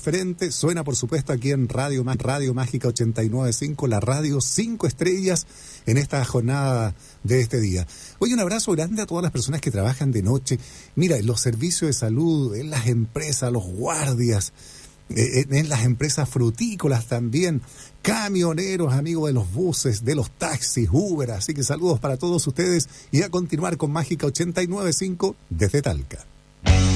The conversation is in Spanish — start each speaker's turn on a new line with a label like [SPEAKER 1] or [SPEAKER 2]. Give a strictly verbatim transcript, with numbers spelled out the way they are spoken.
[SPEAKER 1] diferente suena, por supuesto, aquí en Radio, Radio Mágica ochenta y nueve punto cinco, la radio cinco estrellas en esta jornada de este día. Oye, un abrazo grande a todas las personas que trabajan de noche. Mira, en los servicios de salud, en las empresas, los guardias, en, en las empresas frutícolas también, camioneros, amigos de los buses, de los taxis, Uber. Así que saludos para todos ustedes y a continuar con Mágica ochenta y nueve punto cinco desde Talca.